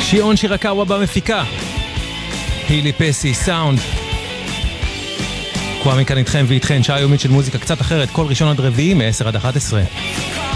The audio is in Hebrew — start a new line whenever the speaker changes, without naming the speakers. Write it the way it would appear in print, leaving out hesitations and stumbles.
שיעון שירקאווה במפיקה, הילי פסי סאונד. קוואמי כאן איתכם ואיתכן, שעה יומית של מוזיקה קצת אחרת, כל ראשון עד רביעי מ-10 עד 11.